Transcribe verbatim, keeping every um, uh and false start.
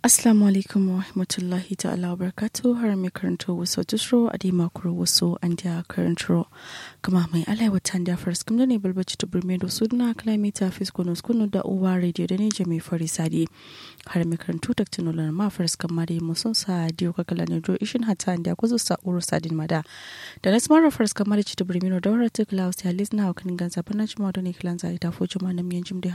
Assalamu alaikum wa rahmatullahi ta'ala wa barakatuh. Har mai karanto wasu tusro a dima kuro wasu an da karanto kama mai alai watan da faras kamda ne balbaci ta burme da su na kalamita fiskunus kunu da uwa radio da ne jami farisadi har mai karanto taktinular ma faras kama da musun sa diyo kakala ne do ishin hata da kuzo sa uru sadin mada da na smara faras kama da ci ta burme da wara ta klaus ya lisna wa kanin gansa fana cima da ne kilan zai ta foci ma na miyan jim da